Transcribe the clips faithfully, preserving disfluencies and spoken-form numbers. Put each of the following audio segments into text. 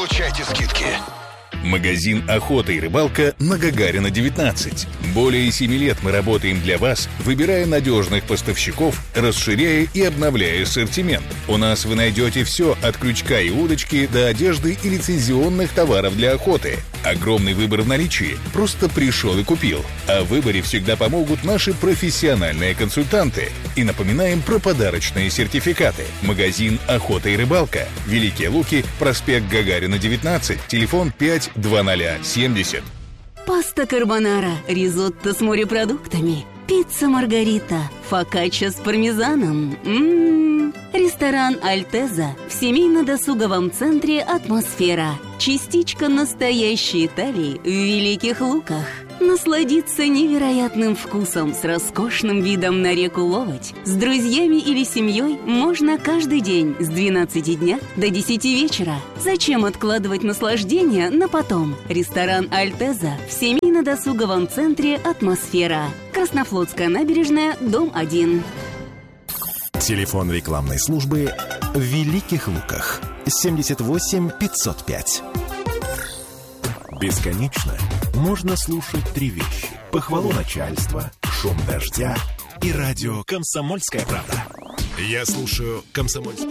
получайте скидки. Магазин «Охота и рыбалка» на Гагарина, девятнадцать. Более семи лет мы работаем для вас, выбирая надежных поставщиков, расширяя и обновляя ассортимент. У нас вы найдете все от крючка и удочки до одежды и лицензионных товаров для охоты. Огромный выбор в наличии. Просто пришел и купил. А в выборе всегда помогут наши профессиональные консультанты. И напоминаем про подарочные сертификаты. Магазин «Охота и рыбалка». Великие Луки, проспект Гагарина, девятнадцать. Телефон пять два ноль семьдесят. Паста карбонара, ризотто с морепродуктами, пицца маргарита, фокачча с пармезаном. М-м-м. Ресторан «Альтеза» в семейно-досуговом центре «Атмосфера». Частичка настоящей Италии в Великих Луках. Насладиться невероятным вкусом с роскошным видом на реку Ловоть с друзьями или семьей можно каждый день с двенадцати дня до десяти вечера. Зачем откладывать наслаждение на потом? Ресторан «Альтеза» в семейно-досуговом центре «Атмосфера». Краснофлотская набережная, дом один. Телефон рекламной службы в Великих Луках семьдесят восемь пятьсот пять. Бесконечно можно слушать три вещи: похвалу начальства, шум дождя и радио «Комсомольская правда». Я слушаю «Комсомольскую».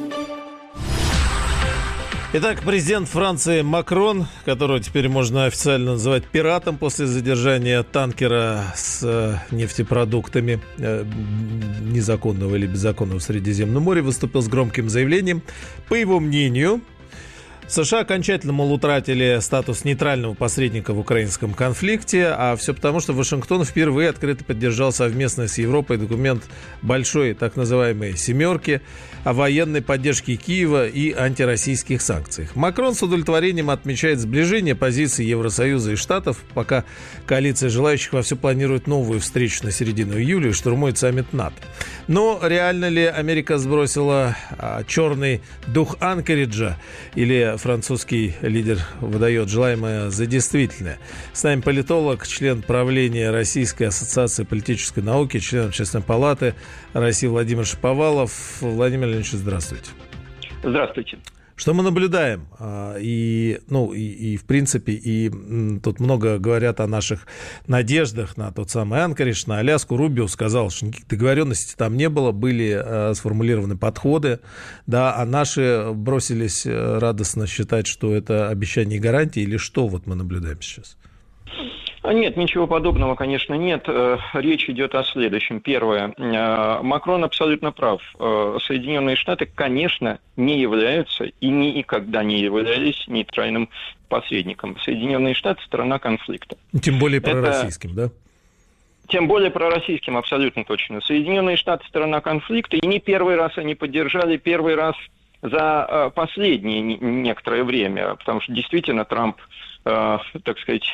Итак, президент Франции Макрон, которого теперь можно официально называть пиратом после задержания танкера с нефтепродуктами незаконного или беззаконного в Средиземном море, выступил с громким заявлением. По его мнению, США окончательно, мол, утратили статус нейтрального посредника в украинском конфликте, а все потому, что Вашингтон впервые открыто поддержал совместно с Европой документ большой так называемой «семерки» о военной поддержке Киева и антироссийских санкциях. Макрон с удовлетворением отмечает сближение позиций Евросоюза и Штатов, пока коалиция желающих вовсю планирует новую встречу на середину июля и штурмует саммит НАТО. Но реально ли Америка сбросила а, черный дух Анкориджа, или французский лидер выдает желаемое за действительное? С нами политолог, член правления Российской ассоциации политической науки, член Общественной палаты России Владимир Шаповалов. Владимир Леонидович, здравствуйте. Здравствуйте. Что мы наблюдаем? И, ну, и, и в принципе, и тут много говорят о наших надеждах на тот самый Анкоридж, на Аляску. Рубио сказал, что никаких договоренностей там не было, были э, сформулированы подходы, да, а наши бросились радостно считать, что это обещание и гарантии, или что вот мы наблюдаем сейчас? Нет, ничего подобного, конечно, нет. Речь идет о следующем. Первое. Макрон абсолютно прав. Соединенные Штаты, конечно, не являются и никогда не являлись нейтральным посредником. Соединенные Штаты – страна конфликта. Тем более пророссийским, Это... да? Тем более пророссийским, абсолютно точно. Соединенные Штаты – страна конфликта, и не первый раз они поддержали, первый раз за последнее некоторое время, потому что действительно Трамп, так сказать,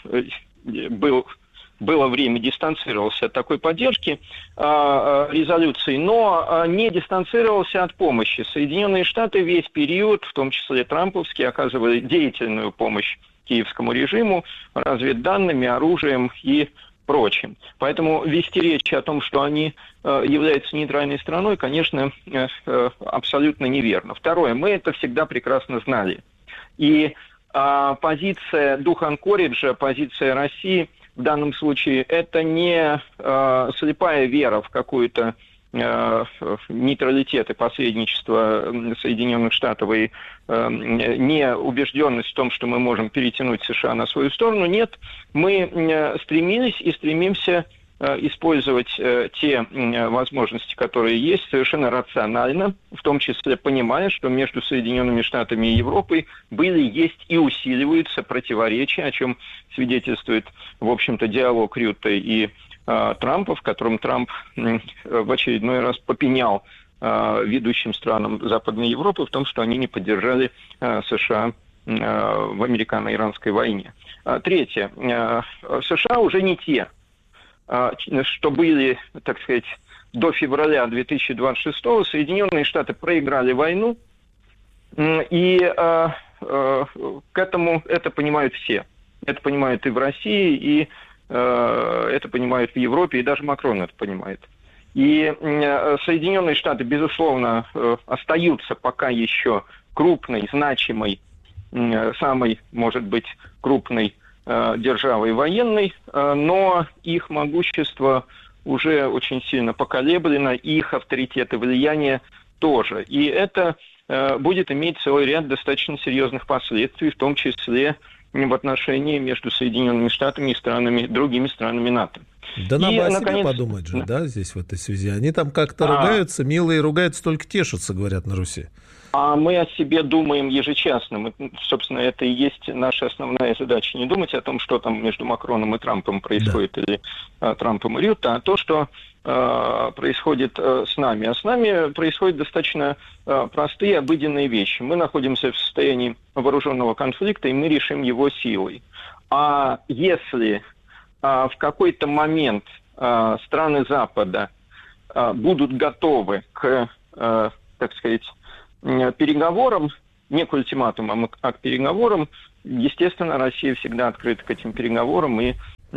был, было время дистанцировался от такой поддержки э, резолюции, но не дистанцировался от помощи. Соединенные Штаты весь период, в том числе трамповский, оказывали деятельную помощь киевскому режиму разведданными, оружием и прочим. Поэтому вести речь о том, что они э, являются нейтральной страной, конечно, э, э, абсолютно неверно. Второе, мы это всегда прекрасно знали. И А позиция духа Анкориджа, позиция России в данном случае, это не э, слепая вера в какую-то э, нейтралитет и посредничество Соединенных Штатов и э, не убежденность в том, что мы можем перетянуть США на свою сторону. Нет, мы э, стремились и стремимся использовать э, те э, возможности, которые есть, совершенно рационально, в том числе понимая, что между Соединенными Штатами и Европой были, есть и усиливаются противоречия, о чем свидетельствует, в общем-то, диалог Рютте и э, Трампа, в котором Трамп э, в очередной раз попенял э, ведущим странам Западной Европы в том, что они не поддержали э, США э, в американо-иранской войне. А, третье. Э, США уже не те, что были, так сказать, до февраля две тысячи двадцать шестого. Соединенные Штаты проиграли войну, и э, э, к этому это понимают все. Это понимают и в России, и э, это понимают в Европе, и даже Макрон это понимает. И э, Соединенные Штаты, безусловно, э, остаются пока еще крупной, значимой самой, может быть, крупной державой военной, но их могущество уже очень сильно поколеблено, их авторитет и влияние тоже. И это будет иметь целый ряд достаточно серьезных последствий, в том числе в отношении между Соединенными Штатами и странами, другими странами НАТО. Да надо и, о наконец... себе подумать же, да, здесь в этой связи. Они там как-то а... ругаются, милые ругаются, только тешатся, говорят на Руси. А мы о себе думаем ежечасно. Мы, собственно, это и есть наша основная задача. Не думать о том, что там между Макроном и Трампом происходит, да. или а, Трампом и Рютте, а то, что а, происходит а, с нами. А с нами происходят достаточно а, простые, обыденные вещи. Мы находимся в состоянии вооруженного конфликта, и мы решим его силой. А если а, в какой-то момент а, страны Запада а, будут готовы к, а, так сказать, переговорам, не к ультиматумам, а к переговорам, естественно, Россия всегда открыта к этим переговорам, и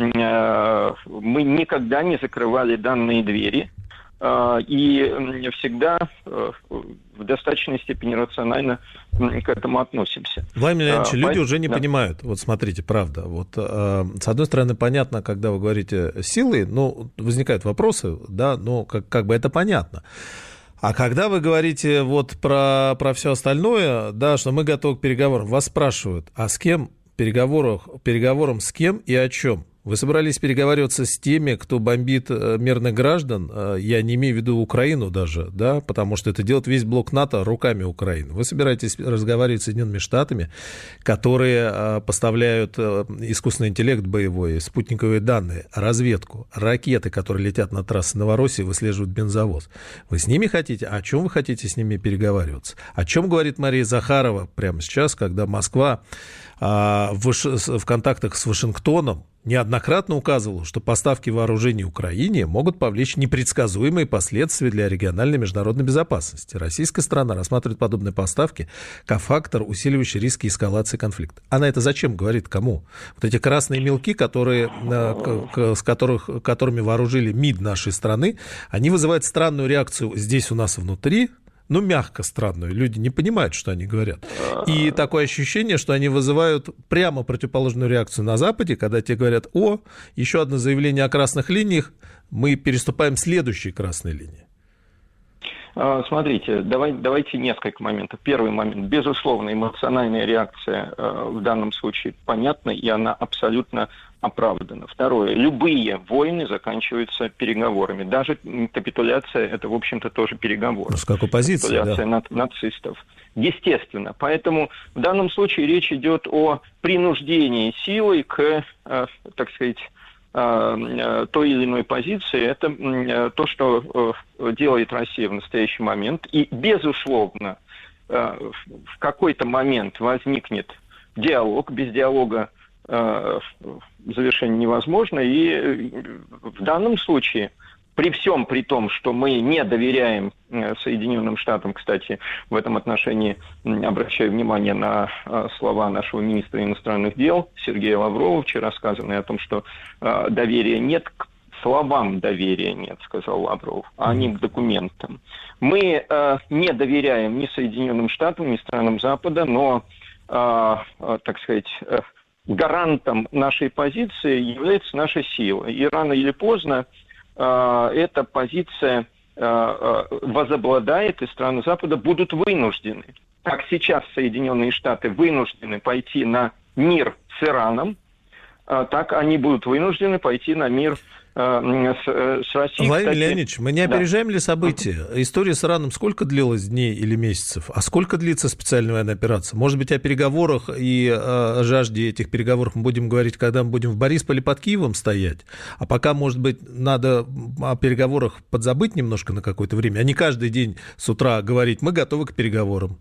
э, мы никогда не закрывали данные двери, э, и всегда э, в достаточной степени рационально к этому относимся. Владимир Леонидович, а, люди по... уже не да. понимают. Вот смотрите, правда. Вот, э, с одной стороны, понятно, когда вы говорите силой, ну, возникают вопросы, да, но как, как бы это понятно. А когда вы говорите вот про, про все остальное, да, что мы готовы к переговорам, вас спрашивают, а с кем переговорам, переговорам с кем и о чем? Вы собрались переговариваться с теми, кто бомбит мирных граждан, я не имею в виду Украину даже, да, потому что это делает весь блок НАТО руками Украины. Вы собираетесь разговаривать с Соединенными Штатами, которые поставляют искусственный интеллект боевой, спутниковые данные, разведку, ракеты, которые летят на трассы Новороссии, выслеживают бензовоз. Вы с ними хотите? О чем вы хотите с ними переговариваться? О чем говорит Мария Захарова прямо сейчас, когда Москва в, в контактах с Вашингтоном неоднократно указывала, что поставки вооружений Украине могут повлечь непредсказуемые последствия для региональной и международной безопасности. Российская сторона рассматривает подобные поставки как фактор, усиливающий риски эскалации конфликта. Она это зачем говорит? Кому? Вот эти красные мелки, которые, с которых, которыми вооружили МИД нашей страны, они вызывают странную реакцию здесь у нас внутри, ну, мягко странную. Люди не понимают, что они говорят. И такое ощущение, что они вызывают прямо противоположную реакцию на Западе, когда те говорят: о, еще одно заявление о красных линиях, мы переступаем следующие красные линии. Смотрите, давай, давайте несколько моментов. Первый момент. Безусловно, эмоциональная реакция э, в данном случае понятна, и она абсолютно оправдана. Второе. Любые войны заканчиваются переговорами. Даже капитуляция – это, в общем-то, тоже переговоры. Ну, с какой позиции, капитуляция да. нацистов. Естественно. Поэтому в данном случае речь идет о принуждении силой к, э, так сказать, той или иной позиции. Это то, что делает Россия в настоящий момент. И, безусловно, в какой-то момент возникнет диалог. Без диалога завершение невозможно. И в данном случае, при всем при том, что мы не доверяем Соединенным Штатам, кстати, в этом отношении обращаю внимание на слова нашего министра иностранных дел Сергея Лаврова, вчера сказанные о том, что доверия нет, к словам доверия нет, сказал Лавров, а не к документам. Мы не доверяем ни Соединенным Штатам, ни странам Запада, но, так сказать, гарантом нашей позиции является наша сила. И рано или поздно эта позиция возобладает, и страны Запада будут вынуждены, как сейчас Соединенные Штаты вынуждены пойти на мир с Ираном, так они будут вынуждены пойти на мир с, с Россией. Владимир Леонидович, мы не опережаем да. ли события? История с Ираном сколько длилась дней или месяцев? А сколько длится специальная военная операция? Может быть, о переговорах и о жажде этих переговоров мы будем говорить, когда мы будем в Борисполе под Киевом стоять? А пока, может быть, надо о переговорах подзабыть немножко на какое-то время, а не каждый день с утра говорить: мы готовы к переговорам.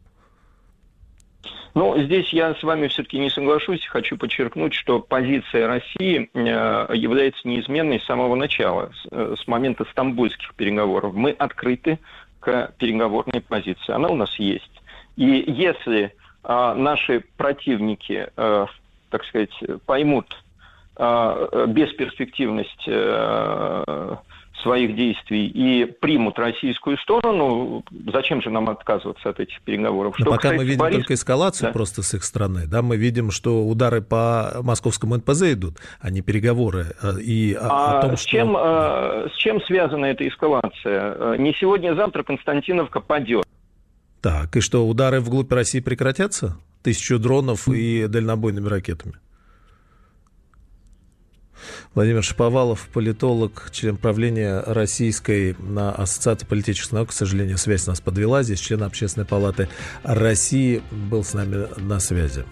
Ну, здесь я с вами все-таки не соглашусь. Хочу подчеркнуть, что позиция России является неизменной с самого начала, с момента стамбульских переговоров. Мы открыты к переговорной позиции. Она у нас есть. И если наши противники, так сказать, поймут бесперспективность своих действий и примут российскую сторону, зачем же нам отказываться от этих переговоров? Но что, пока кстати, мы видим Борис... только эскалацию да. просто с их стороны, да, мы видим, что удары по московскому эн пэ зэ идут, а не переговоры. И а о том, с, что... чем, с чем связана эта эскалация? Не сегодня-завтра Константиновка падет. Так, и что, удары вглубь России прекратятся? Тысячу дронов и дальнобойными ракетами? Владимир Шаповалов, политолог, член правления Российской ассоциации политических наук. К сожалению, связь нас подвела. Здесь член Общественной палаты России был с нами на связи.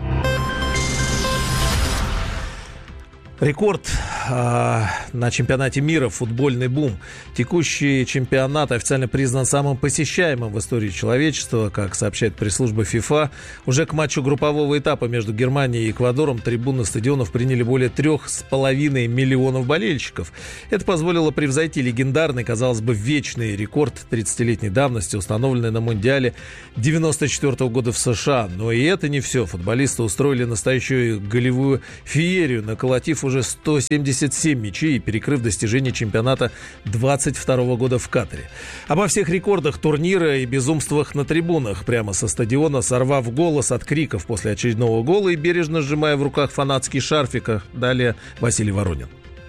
Рекорд э, на чемпионате мира, футбольный бум. Текущий чемпионат официально признан самым посещаемым в истории человечества, как сообщает пресс-служба ФИФА. Уже к матчу группового этапа между Германией и Эквадором трибуны стадионов приняли более трех с половиной миллионов болельщиков. Это позволило превзойти легендарный, казалось бы, вечный рекорд тридцатилетней давности, установленный на Мундиале девяносто четвёртого года в США. Но и это не все. Футболисты устроили настоящую голевую феерию, наколотив уже сто семьдесят семь мячей и перекрыв достижения чемпионата двадцать второго года в Катаре. Обо всех рекордах турнира и безумствах на трибунах прямо со стадиона, сорвав голос от криков после очередного гола и бережно сжимая в руках фанатский шарфик. Далее Василий Воронин.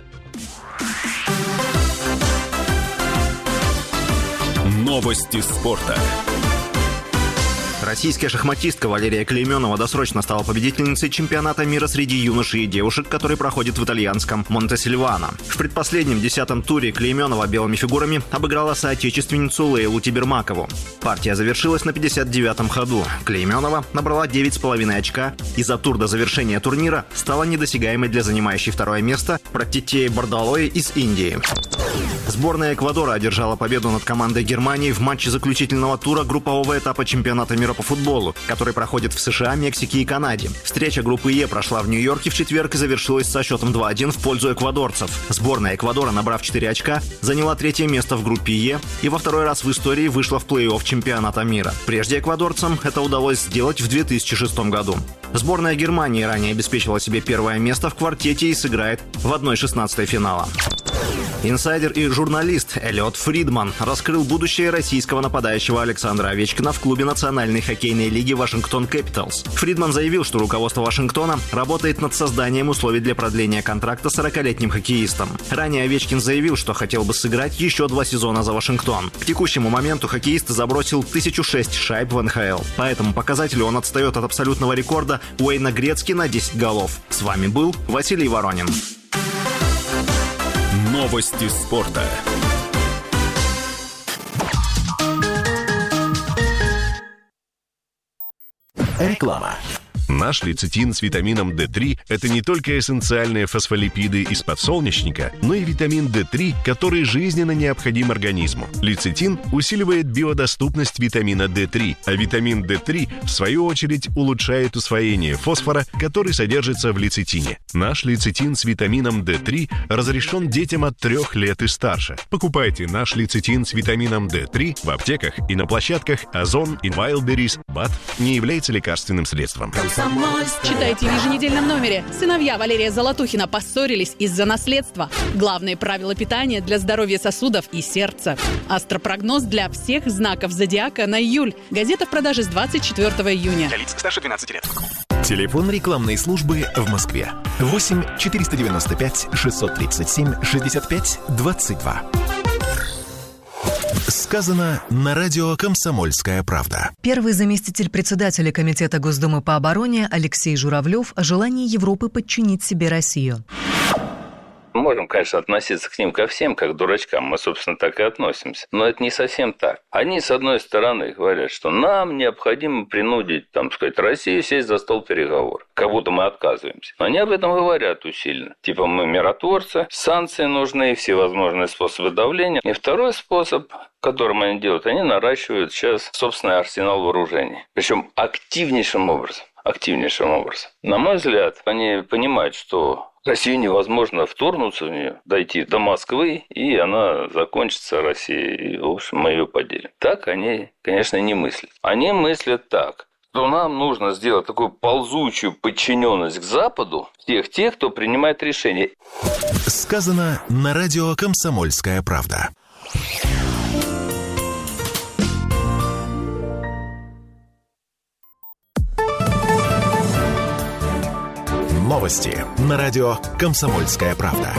Новости спорта. Российская шахматистка Валерия Клейменова досрочно стала победительницей чемпионата мира среди юношей и девушек, который проходит в итальянском Монте-Сильвано. В предпоследнем десятом туре Клейменова белыми фигурами обыграла соотечественницу Лейлу Тибермакову. Партия завершилась на пятьдесят девятом ходу. Клейменова набрала девять с половиной очка и за тур до завершения турнира стала недосягаемой для занимающей второе место Практитеи Бардалои из Индии. Сборная Эквадора одержала победу над командой Германии в матче заключительного тура группового этапа чемпионата мира по футболу, который проходит в США, Мексике и Канаде. Встреча группы Е прошла в Нью-Йорке в четверг и завершилась со счетом два один в пользу эквадорцев. Сборная Эквадора, набрав четыре очка, заняла третье место в группе Е и во второй раз в истории вышла в плей-офф чемпионата мира. Прежде эквадорцам это удалось сделать в две тысячи шестом году. Сборная Германии ранее обеспечила себе первое место в квартете и сыграет в одна шестнадцатая финала. Инсайдер и журналист Эллиот Фридман раскрыл будущее российского нападающего Александра Овечкина в клубе Национальной хоккейной лиги Вашингтон Кэпиталс. Фридман заявил, что руководство Вашингтона работает над созданием условий для продления контракта сорокалетним хоккеистом. Ранее Овечкин заявил, что хотел бы сыграть еще два сезона за Вашингтон. К текущему моменту хоккеист забросил тысячу шесть шайб в эн ха эл. По этому показателю он отстает от абсолютного рекорда Уэйна Грецки на десять голов. С вами был Василий Воронин. Новости спорта. Реклама. Наш лецитин с витамином дэ три – это не только эссенциальные фосфолипиды из подсолнечника, но и витамин дэ три, который жизненно необходим организму. Лецитин усиливает биодоступность витамина дэ три, а витамин дэ три, в свою очередь, улучшает усвоение фосфора, который содержится в лецитине. Наш лецитин с витамином дэ три разрешен детям от трех лет и старше. Покупайте наш лецитин с витамином дэ три в аптеках и на площадках Озон и Wildberries. БАД не является лекарственным средством. Читайте в еженедельном номере. Сыновья Валерия Золотухина поссорились из-за наследства. Главные правила питания для здоровья сосудов и сердца. Астропрогноз для всех знаков зодиака на июль. Газета в продаже с двадцать четвёртого июня. Для лиц старше двенадцати лет. Телефон рекламной службы в Москве. восемь четыреста девяносто пять шестьсот тридцать семь шестьдесят пять двадцать два. Сказано на радио «Комсомольская правда». Первый заместитель председателя Комитета Госдумы по обороне Алексей Журавлев о желании Европы подчинить себе Россию. Можем, конечно, относиться к ним ко всем, как к дурачкам. Мы, собственно, так и относимся. Но это не совсем так. Они, с одной стороны, говорят, что нам необходимо принудить, там сказать, Россию сесть за стол переговоров. Как будто мы отказываемся. Но они об этом говорят усиленно. Типа мы миротворцы, санкции нужны, всевозможные способы давления. И второй способ, которым они делают, они наращивают сейчас собственный арсенал вооружений. Причем активнейшим образом. Активнейшим образом. На мой взгляд, они понимают, что Россию невозможно вторгнуться в нее, дойти до Москвы, и она закончится, Россия, и, в общем, мы ее поделим. Так они, конечно, не мыслят. Они мыслят так. то нам нужно сделать такую ползучую подчиненность к Западу всех тех, кто принимает решения. Сказано на радио «Комсомольская правда». Новости на радио «Комсомольская правда».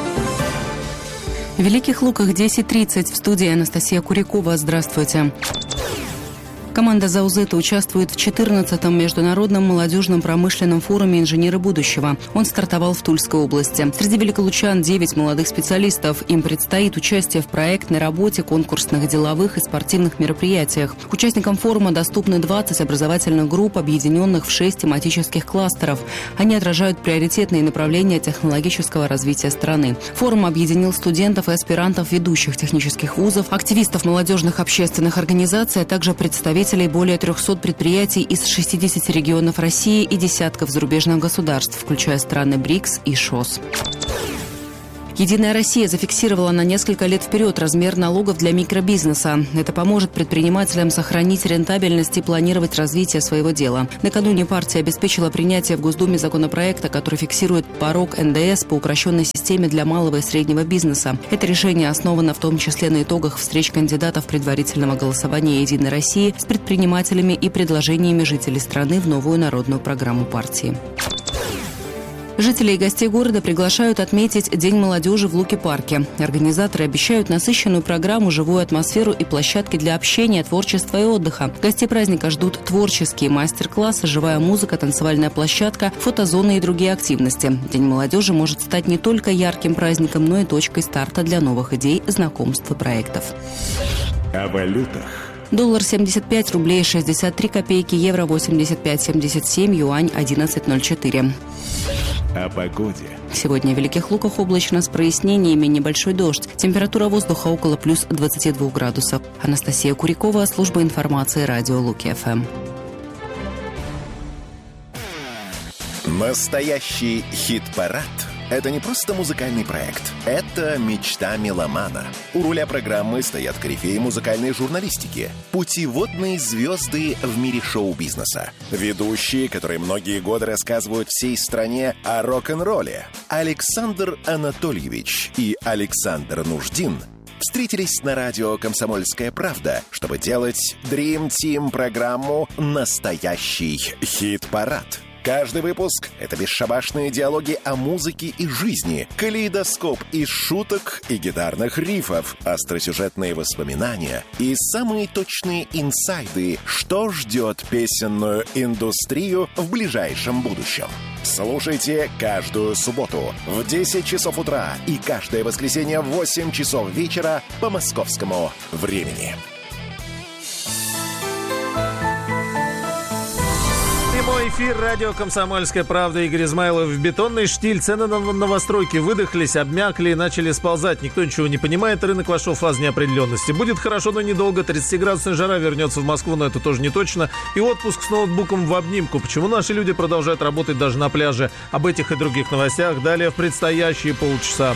В Великих Луках десять тридцать. В студии Анастасия Курякова. Здравствуйте. Команда Заузета участвует в четырнадцатом международном молодежном промышленном форуме «Инженеры будущего». Он стартовал в Тульской области. Среди великолучан девять молодых специалистов. Им предстоит участие в проектной работе, конкурсных, деловых и спортивных мероприятиях. К участникам форума доступны двадцать образовательных групп, объединенных в шесть тематических кластеров. Они отражают приоритетные направления технологического развития страны. Форум объединил студентов и аспирантов ведущих технических вузов, активистов молодежных общественных организаций, а также представителей более трехсот предприятий из шестидесяти регионов России и десятков зарубежных государств, включая страны БРИКС и ШОС. «Единая Россия» зафиксировала на несколько лет вперед размер налогов для микробизнеса. Это поможет предпринимателям сохранить рентабельность и планировать развитие своего дела. Накануне партия обеспечила принятие в Госдуме законопроекта, который фиксирует порог эн дэ эс по упрощенной системе для малого и среднего бизнеса. Это решение основано в том числе на итогах встреч кандидатов предварительного голосования «Единой России» с предпринимателями и предложениями жителей страны в новую народную программу партии. Жителей и гостей города приглашают отметить День молодежи в Луки-парке. Организаторы обещают насыщенную программу, живую атмосферу и площадки для общения, творчества и отдыха. Гостей праздника ждут творческие мастер-классы, живая музыка, танцевальная площадка, фотозоны и другие активности. День молодежи может стать не только ярким праздником, но и точкой старта для новых идей, знакомств и проектов. О валютах. Доллар семьдесят пять рублей шестьдесят три копейки, евро восемьдесят пять семьдесят семь, юань одиннадцать ноль четыре. О погоде. Сегодня в Великих Луках облачно с прояснениями, небольшой дождь. Температура воздуха около плюс двадцати двух градусов. Анастасия Курякова, служба информации радио Луки-ФМ. Настоящий хит-парад — это не просто музыкальный проект. Это мечта меломана. У руля программы стоят корифеи музыкальной журналистики, путеводные звезды в мире шоу-бизнеса, ведущие, которые многие годы рассказывают всей стране о рок-н-ролле. Александр Анатольевич и Александр Нуждин встретились на радио «Комсомольская правда», чтобы делать Dream Team программу «Настоящий хит-парад». Каждый выпуск — это бесшабашные диалоги о музыке и жизни, калейдоскоп из шуток и гитарных рифов, остросюжетные воспоминания и самые точные инсайды, что ждет песенную индустрию в ближайшем будущем. Слушайте каждую субботу в десять часов утра и каждое воскресенье в восемь часов вечера по московскому времени. Прямой эфир радио «Комсомольская правда». Игорь Измайлов. Бетонный штиль. Цены на новостройки выдохлись, обмякли и начали сползать. Никто ничего не понимает. Рынок вошел в фазу неопределенности. Будет хорошо, но недолго. тридцатиградусная жара вернется в Москву, но это тоже не точно. И отпуск с ноутбуком в обнимку. Почему наши люди продолжают работать даже на пляже? Об этих и других новостях далее в предстоящие полчаса.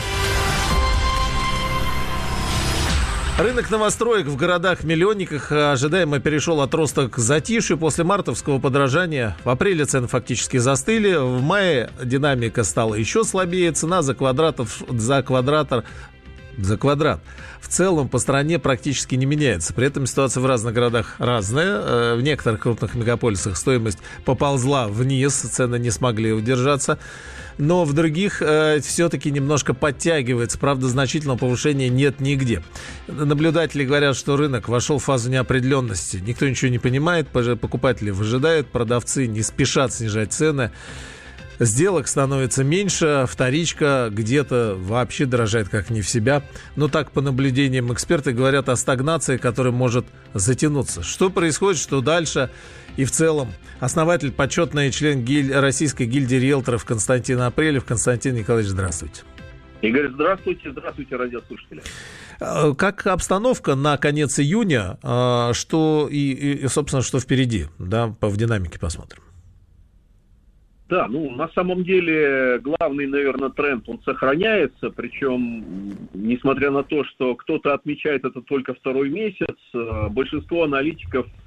Рынок новостроек в городах-миллионниках ожидаемо перешел от роста к затишью после мартовского подорожания. В апреле цены фактически застыли. В мае динамика стала еще слабее. Цена за, квадратов, за, квадратор, за квадрат в целом по стране практически не меняется. При этом ситуация в разных городах разная. В некоторых крупных мегаполисах стоимость поползла вниз, цены не смогли удержаться. Но в других э, все-таки немножко подтягивается. Правда, значительного повышения нет нигде. Наблюдатели говорят, что рынок вошел в фазу неопределенности. Никто ничего не понимает, покупатели выжидают, продавцы не спешат снижать цены. Сделок становится меньше, вторичка где-то вообще дорожает как не в себя. Но так, по наблюдениям, эксперты говорят о стагнации, которая может затянуться. Что происходит, что дальше? И в целом, основатель, почетный член гиль... Российской гильдии риэлторов Константин Апрелев. Константин Николаевич, здравствуйте. Игорь, здравствуйте, здравствуйте, радиослушатели. Как обстановка на конец июня, что и, и собственно, что впереди, да, в динамике посмотрим. Да, ну, на самом деле, главный, наверное, тренд, он сохраняется, причем, несмотря на то, что кто-то отмечает это только второй месяц, большинство аналитиков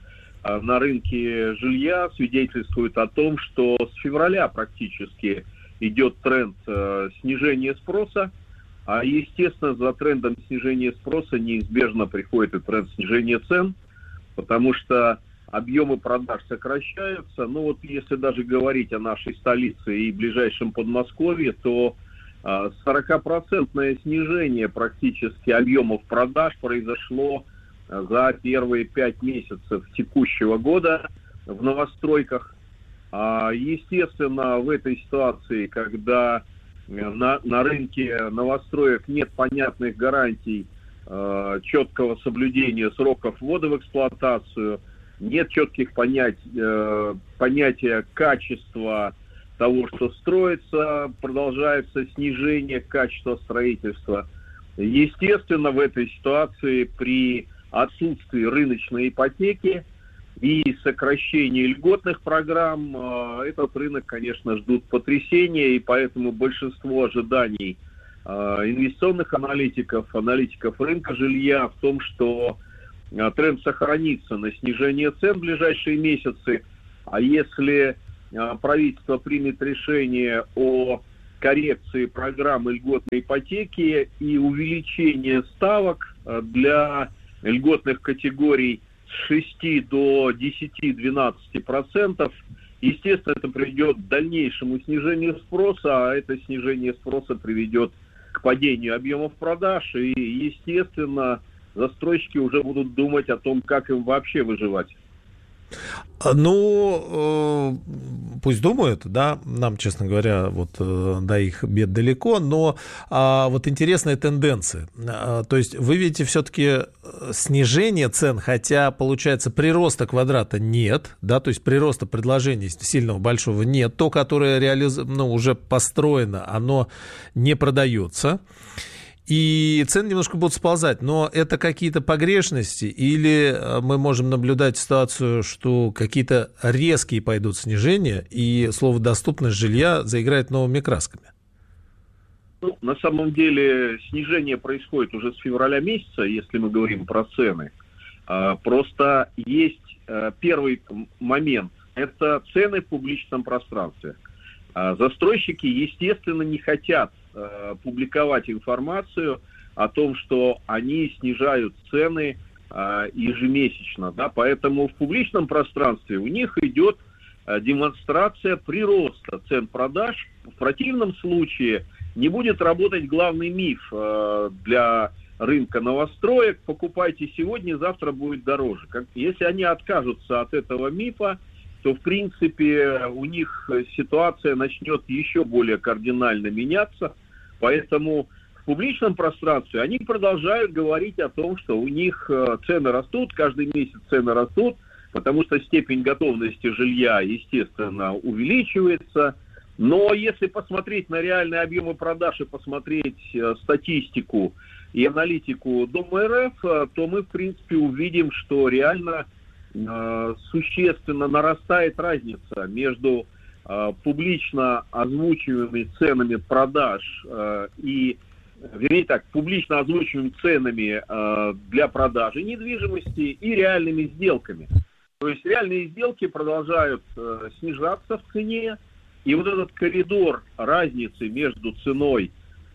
на рынке жилья свидетельствует о том, что с февраля практически идет тренд снижения спроса, а, естественно, за трендом снижения спроса неизбежно приходит и тренд снижения цен, потому что объемы продаж сокращаются. Ну вот если даже говорить о нашей столице и ближайшем Подмосковье, то сорокапроцентное снижение практически объемов продаж произошло за первые пять месяцев текущего года в новостройках. Естественно, в этой ситуации, когда на, на рынке новостроек нет понятных гарантий э, четкого соблюдения сроков ввода в эксплуатацию, нет четких понять, э, понятия качества того, что строится, продолжается снижение качества строительства. Естественно, в этой ситуации при отсутствии рыночной ипотеки и сокращении льготных программ, этот рынок, конечно, ждут потрясения, и поэтому большинство ожиданий инвестиционных аналитиков, аналитиков рынка жилья в том, что тренд сохранится на снижение цен в ближайшие месяцы, а если правительство примет решение о коррекции программы льготной ипотеки и увеличении ставок для льготных категорий с шести до десяти-двенадцати процентов, естественно, это приведет к дальнейшему снижению спроса, а это снижение спроса приведет к падению объемов продаж, и, естественно, застройщики уже будут думать о том, как им вообще выживать. Ну, э, пусть думают, да, нам, честно говоря, вот э, до их бед далеко, но э, вот интересная тенденция. Э, то есть вы видите все-таки снижение цен, хотя, получается, прироста квадрата нет, да, то есть прироста предложений сильного большого нет. То, которое реализ... ну, уже построено, оно не продается. И цены немножко будут сползать, но это какие-то погрешности, или мы можем наблюдать ситуацию, что какие-то резкие пойдут снижения, и слово «доступность жилья» заиграет новыми красками? Ну, на самом деле снижение происходит уже с февраля месяца, если мы говорим про цены. Просто есть первый момент – это цены в публичном пространстве. Застройщики, естественно, не хотят публиковать информацию о том, что они снижают цены э, ежемесячно, да, поэтому в публичном пространстве у них идет э, демонстрация прироста цен продаж. В противном случае не будет работать главный миф э, для рынка новостроек: покупайте сегодня, завтра будет дороже. Как, если они откажутся от этого мифа, то в принципе у них ситуация начнет еще более кардинально меняться. Поэтому в публичном пространстве они продолжают говорить о том, что у них цены растут, каждый месяц цены растут, потому что степень готовности жилья, естественно, увеличивается. Но если посмотреть на реальные объемы продаж и посмотреть статистику и аналитику Дом.РФ, то мы, в принципе, увидим, что реально э, существенно нарастает разница между публично озвучиваемыми ценами продаж э, и, вернее так, публично озвучиваемыми ценами э, для продажи недвижимости и реальными сделками. То есть реальные сделки продолжают э, снижаться в цене, и вот этот коридор разницы между ценой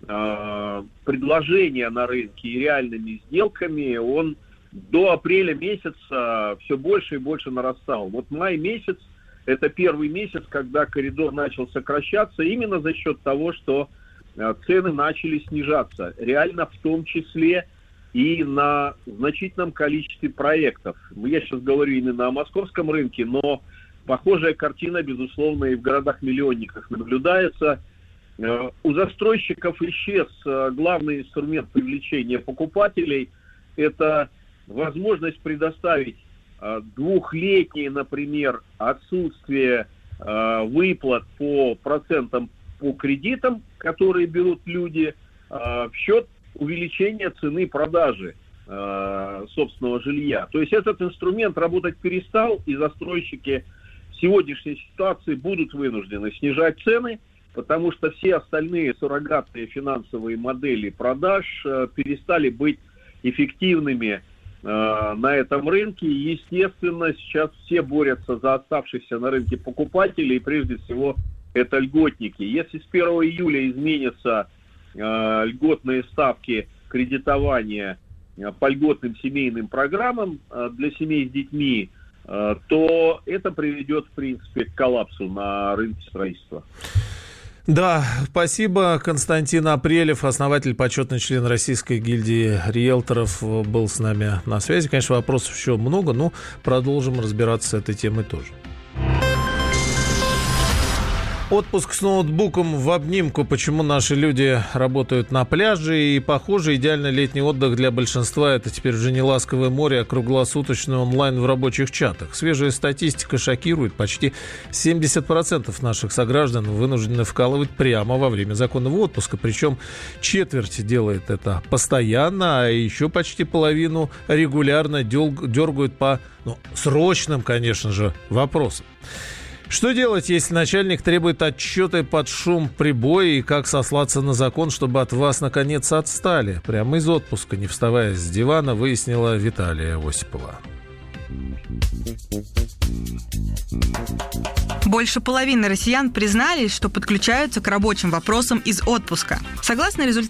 э, предложения на рынке и реальными сделками, он до апреля месяца все больше и больше нарастал. Вот май месяц — это первый месяц, когда коридор начал сокращаться именно за счет того, что цены начали снижаться. Реально в том числе и на значительном количестве проектов. Я сейчас говорю именно о московском рынке, но похожая картина, безусловно, и в городах-миллионниках наблюдается. У застройщиков исчез главный инструмент привлечения покупателей. Это возможность предоставить двухлетнее, например, отсутствие э, выплат по процентам по кредитам, которые берут люди, э, в счет увеличения цены продажи э, собственного жилья. То есть этот инструмент работать перестал, и застройщики в сегодняшней ситуации будут вынуждены снижать цены, потому что все остальные суррогатные финансовые модели продаж э, перестали быть эффективными на этом рынке. Естественно, сейчас все борются за оставшихся на рынке покупателей, и прежде всего это льготники. Если с первого июля изменятся э, льготные ставки кредитования э, по льготным семейным программам э, для семей с детьми, э, то это приведет, в принципе, к коллапсу на рынке строительства. Да, спасибо. Константин Апрелев, основатель, почетный член Российской гильдии риэлторов, был с нами на связи. Конечно, вопросов еще много, но продолжим разбираться с этой темой тоже. Отпуск с ноутбуком в обнимку. Почему наши люди работают на пляже? И, похоже, идеальный летний отдых для большинства – это теперь уже не ласковое море, а круглосуточный онлайн в рабочих чатах. Свежая статистика шокирует. Почти семьдесят процентов наших сограждан вынуждены вкалывать прямо во время законного отпуска. Причем четверть делает это постоянно, а еще почти половину регулярно дергают по ну, срочным, конечно же, вопросам. Что делать, если начальник требует отчеты под шум прибоя, и как сослаться на закон, чтобы от вас наконец отстали? Прямо из отпуска, не вставая с дивана, выяснила Виталия Осипова. Больше половины россиян признались, что подключаются к рабочим вопросам из отпуска. Согласно результатам